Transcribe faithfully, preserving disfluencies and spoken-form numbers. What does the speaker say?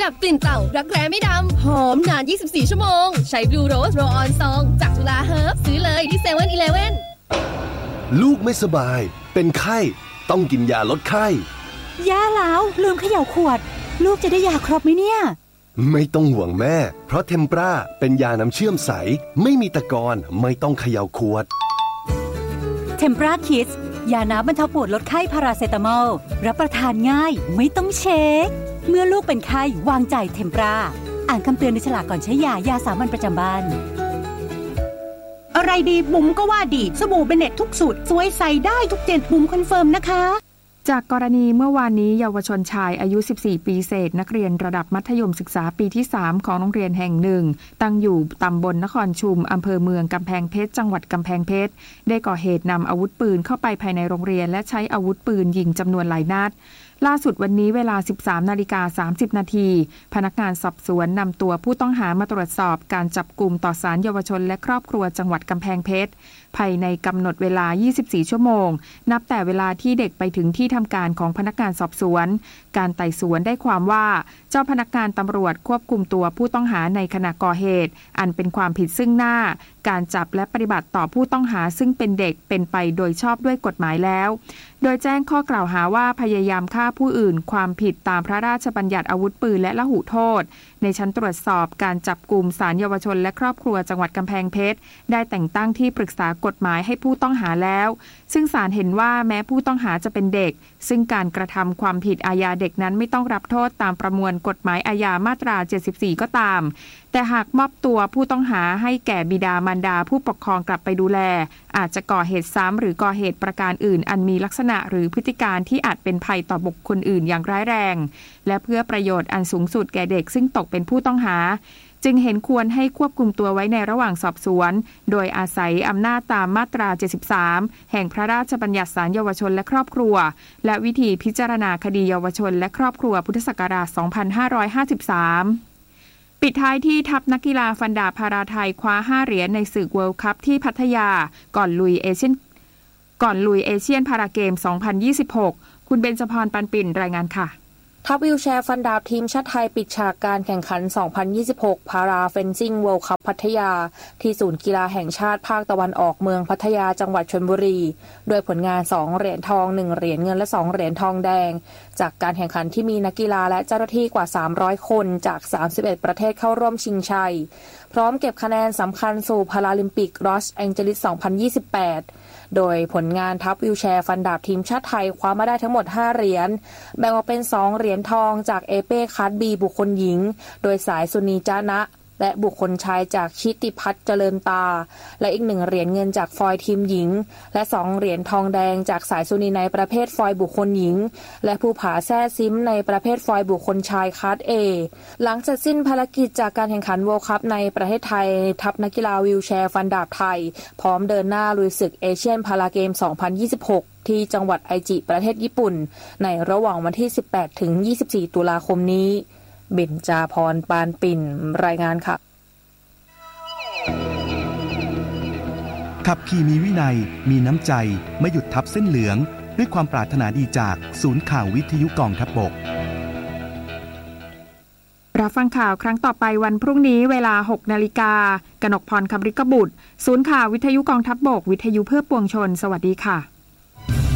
ดับกลิ่นเต่ารักแร้ไม่ดำหอมนานยี่สิบสี่ชั่วโมงใช้บลูโรสโรออนซองจากจุฬาเฮิร์บซื้อเลยที่เซเว่นอีเลฟเว่นลูกไม่สบายเป็นไข้ต้องกินยาลดไข้แย่แล้วลืมเขย่าขวดลูกจะได้ยาครบไหมเนี่ยไม่ต้องห่วงแม่เพราะเทมปราเป็นยาน้ำเชื่อมใสไม่มีตะกอนไม่ต้องเขย่าขวดเทมปราคิดยาน้ำบรรเทาปวดลดไข้พาราเซตามอลรับประทานง่ายไม่ต้องเช็คเมื่อลูกเป็นไข้วางใจเทมปราอ่านคำเตือนในฉลากก่อนใช้ยายาสามัญประจำบ้านอะไรดีบุ๋มก็ว่าดีสบู่เบเน็ตทุกสูตรสวยใส่ได้ทุกเจนบุ๋มคอนเฟิร์มนะคะจากกรณีเมื่อวานนี้เยาวชนชายอายุสิบสี่ปีเศษนักเรียนระดับมัธยมศึกษาปีที่สามของโรงเรียนแห่งหนึ่งตั้งอยู่ตำบลนครชุมอำเภอเมืองกำแพงเพชรจังหวัดกำแพงเพชรได้ก่อเหตุนำอาวุธปืนเข้าไปภายในโรงเรียนและใช้อาวุธปืนยิงจำนวนหลายนัดล่าสุดวันนี้เวลา สิบสามนาฬิกาสามสิบนาทีพนักงานสอบสวนนำตัวผู้ต้องหามาตรวจสอบการจับกุมต่อศาลเยาวชนและครอบครัวจังหวัดกำแพงเพชรภายในกำหนดเวลายี่สิบสี่ชั่วโมงนับแต่เวลาที่เด็กไปถึงที่ทำการของพนักงานสอบสวนการไต่สวนได้ความว่าเจ้าพนักงานตำรวจควบคุมตัวผู้ต้องหาในขณะก่อเหตุอันเป็นความผิดซึ่งหน้าการจับและปฏิบัติต่อผู้ต้องหาซึ่งเป็นเด็กเป็นไปโดยชอบด้วยกฎหมายแล้วโดยแจ้งข้อกล่าวหาว่าพยายามฆ่าผู้อื่นความผิดตามพระราชบัญญัติอาวุธปืนและละหุโทษในชั้นตรวจสอบการจับกุมศาลเยาวชนและครอบครัวจังหวัดกำแพงเพชรได้แต่งตั้งที่ปรึกษากฎหมายให้ผู้ต้องหาแล้วซึ่งศาลเห็นว่าแม้ผู้ต้องหาจะเป็นเด็กซึ่งการกระทำความผิดอาญาเด็กนั้นไม่ต้องรับโทษตามประมวลกฎหมายอาญามาตราเจ็ดสิบสี่ก็ตามแต่หากมอบตัวผู้ต้องหาให้แก่บิดามารดาผู้ปกครองกลับไปดูแลอาจจะก่อเหตุซ้ำหรือก่อเหตุประการอื่นอันมีลักษณะหรือพฤติการที่อาจเป็นภัยต่อบุคคลอื่นอย่างร้ายแรงและเพื่อประโยชน์อันสูงสุดแก่เด็กซึ่งตกเป็นผู้ต้องหาจึงเห็นควรให้ควบคุมตัวไว้ในระหว่างสอบสวนโดยอาศัยอำนาจตามมาตราเจ็ดสิบสามแห่งพระราชบัญญัติศาลเยาวชนและครอบครัวและวิธีพิจารณาคดีเยาวชนและครอบครัวพุทธศักราชสองพันห้าร้อยห้าสิบสามปิดท้ายที่ทัพนักกีฬาฟันดาบพาราไทยคว้าห้าเหรียญในศึกเวิลด์คัพที่พัทยาก่อนลุยเอเชียนก่อนลุยเอเชียนพาราเกมสองพันยี่สิบหกคุณเบญจพรปันปิ่นรายงานค่ะทัพวีลแชร์ฟันดาบทีมชาติไทยปิดฉากการแข่งขันสองพันยี่สิบหกพาราเฟนซิ่งเวิลด์คัพพัทยาที่ศูนย์กีฬาแห่งชาติภาคตะวันออกเมืองพัทยาจังหวัดชลบุรีด้วยผลงานสองเหรียญทองหนึ่งเหรียญเงินและสองเหรียญทองแดงจากการแข่งขันที่มีนักกีฬาและเจ้าหน้าที่กว่าสามร้อยคนจากสามสิบเอ็ดประเทศเข้าร่วมชิงชัยพร้อมเก็บคะแนนสำคัญสู่พาราลิมปิกลอสแองเจลิสสองพันยี่สิบแปดโดยผลงานทัพวีลแชร์ฟันดาบทีมชาติไทยคว้ามาได้ทั้งหมดห้าเหรียญแบ่งออกเป็นสองเหรียญทองจากเอเป้คัสบีบุคคลหญิงโดยสายสุนีจ้านะและบุคคลชายจากชิติพัฒน์เจริญตาและอีกหนึ่งเหรียญเงินจากฟอยทีมหญิงและสองเหรียญทองแดงจากสายสุนีในประเภทฟอยบุคคลหญิงและภูผาแซ่ซิมในประเภทฟอยบุคคลชายคัสเอหลังจากสิ้นภารกิจจากการแข่งขันเวิลด์คัพในประเทศไทยทัพนักกีฬาวีลแชร์ฟันดาบไทยพร้อมเดินหน้าลุยศึกเอเชียนพาราเกมสองพันยี่สิบหกที่จังหวัดไอจิประเทศญี่ปุ่นในระหว่างวันที่สิบแปดถึงยี่สิบสี่ตุลาคมนี้เบญจพรปานปิ่นรายงานค่ะขับขี่มีวินัยมีน้ำใจไม่หยุดทับเส้นเหลืองด้วยความปรารถนาดีจากศูนย์ข่าววิทยุกองทัพบกรับฟังข่าวครั้งต่อไปวันพรุ่งนี้เวลา หกนาฬิกา กนกพร คำริกบุตรศูนย์ข่าววิทยุกองทัพบกวิทยุเพื่อปวงชนสวัสดีค่ะ